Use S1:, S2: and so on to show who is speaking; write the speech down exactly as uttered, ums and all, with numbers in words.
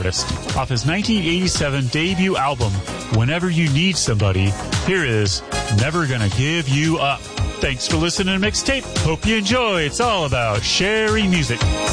S1: artist. Off his nineteen eighty-seven debut album, Whenever You Need Somebody, here is Never Gonna Give You Up. Thanks for listening to Mixtape. Hope you enjoy. It's all about sharing music.